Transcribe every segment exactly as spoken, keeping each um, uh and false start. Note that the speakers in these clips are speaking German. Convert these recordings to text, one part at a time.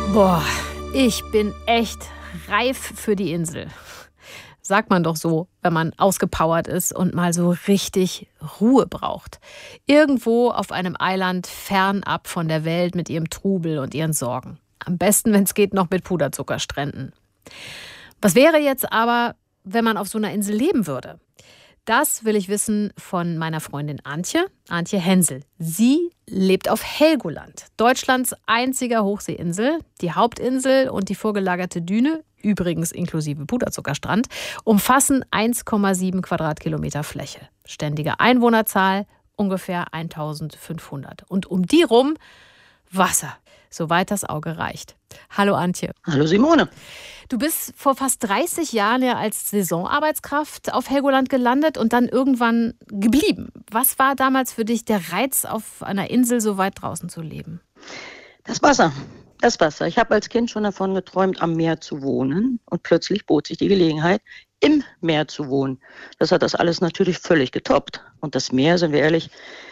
Boah, ich bin echt reif für die Insel. Sagt man doch so, wenn man ausgepowert ist und mal so richtig Ruhe braucht. Irgendwo auf einem Eiland fernab von der Welt mit ihrem Trubel und ihren Sorgen. Am besten, wenn es geht, noch mit Puderzuckerstränden. Was wäre jetzt aber, wenn man auf so einer Insel leben würde? Das will ich wissen von meiner Freundin Antje, Antje Hensel. Sie lebt auf Helgoland, Deutschlands einziger Hochseeinsel. Die Hauptinsel und die vorgelagerte Düne, übrigens inklusive Puderzuckerstrand, umfassen eins Komma sieben Quadratkilometer Fläche. Ständige Einwohnerzahl ungefähr eintausendfünfhundert. Und um die rum Wasser, soweit das Auge reicht. Hallo Antje. Hallo Simone. Du bist vor fast dreißig Jahren ja als Saisonarbeitskraft auf Helgoland gelandet und dann irgendwann geblieben. Was war damals für dich der Reiz, auf einer Insel so weit draußen zu leben? Das Wasser. Das Wasser. Ich habe als Kind schon davon geträumt, am Meer zu wohnen. Und plötzlich bot sich die Gelegenheit, im Meer zu wohnen. Das hat das alles natürlich völlig getoppt. Und das Meer, sind wir ehrlich,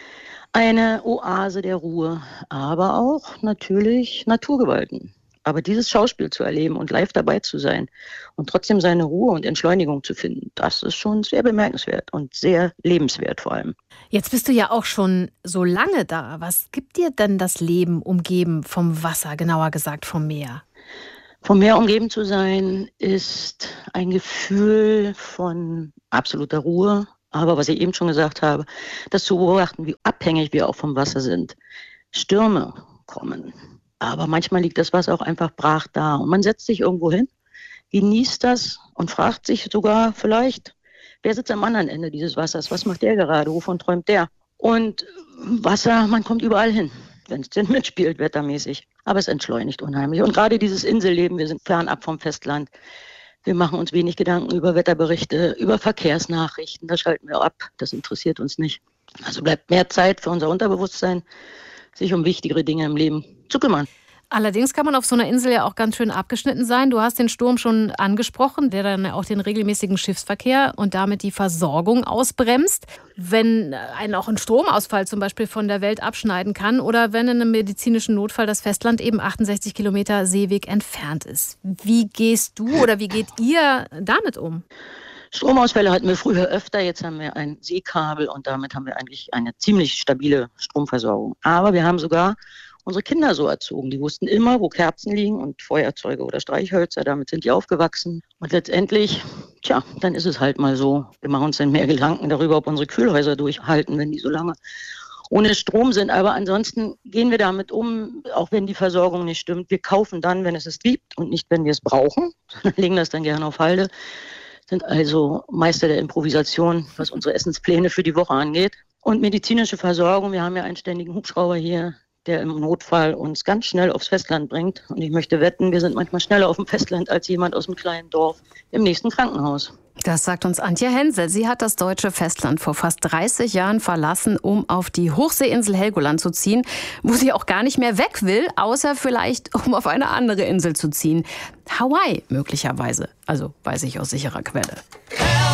eine Oase der Ruhe, aber auch natürlich Naturgewalten. Aber dieses Schauspiel zu erleben und live dabei zu sein und trotzdem seine Ruhe und Entschleunigung zu finden, das ist schon sehr bemerkenswert und sehr lebenswert vor allem. Jetzt bist du ja auch schon so lange da. Was gibt dir denn das Leben umgeben vom Wasser, genauer gesagt vom Meer? Vom Meer umgeben zu sein, ist ein Gefühl von absoluter Ruhe. Aber was ich eben schon gesagt habe, das zu beobachten, wie abhängig wir auch vom Wasser sind. Stürme kommen. Aber manchmal liegt das Wasser auch einfach brach da. Und man setzt sich irgendwo hin, genießt das und fragt sich sogar vielleicht, wer sitzt am anderen Ende dieses Wassers? Was macht der gerade? Wovon träumt der? Und Wasser, man kommt überall hin, wenn es denn mitspielt, wettermäßig. Aber es entschleunigt unheimlich. Und gerade dieses Inselleben, wir sind fernab vom Festland. Wir machen uns wenig Gedanken über Wetterberichte, über Verkehrsnachrichten. Das schalten wir ab. Das interessiert uns nicht. Also bleibt mehr Zeit für unser Unterbewusstsein, sich um wichtigere Dinge im Leben zu kümmern. Allerdings kann man auf so einer Insel ja auch ganz schön abgeschnitten sein. Du hast den Sturm schon angesprochen, der dann auch den regelmäßigen Schiffsverkehr und damit die Versorgung ausbremst. Wenn einen auch ein Stromausfall zum Beispiel von der Welt abschneiden kann oder wenn in einem medizinischen Notfall das Festland eben achtundsechzig Kilometer Seeweg entfernt ist. Wie gehst du oder wie geht ihr damit um? Stromausfälle hatten wir früher öfter, jetzt haben wir ein Seekabel und damit haben wir eigentlich eine ziemlich stabile Stromversorgung. Aber wir haben sogar unsere Kinder so erzogen. Die wussten immer, wo Kerzen liegen und Feuerzeuge oder Streichhölzer, damit sind die aufgewachsen. Und letztendlich, tja, dann ist es halt mal so. Wir machen uns dann mehr Gedanken darüber, ob unsere Kühlhäuser durchhalten, wenn die so lange ohne Strom sind. Aber ansonsten gehen wir damit um, auch wenn die Versorgung nicht stimmt. Wir kaufen dann, wenn es es gibt und nicht, wenn wir es brauchen. Legen das dann gerne auf Halde. Sind also Meister der Improvisation, was unsere Essenspläne für die Woche angeht. Und medizinische Versorgung, wir haben ja einen ständigen Hubschrauber hier, der im Notfall uns ganz schnell aufs Festland bringt. Und ich möchte wetten, wir sind manchmal schneller auf dem Festland als jemand aus einem kleinen Dorf im nächsten Krankenhaus. Das sagt uns Antje Hensel. Sie hat das deutsche Festland vor fast dreißig Jahren verlassen, um auf die Hochseeinsel Helgoland zu ziehen, wo sie auch gar nicht mehr weg will, außer vielleicht, um auf eine andere Insel zu ziehen. Hawaii möglicherweise. Also weiß ich aus sicherer Quelle.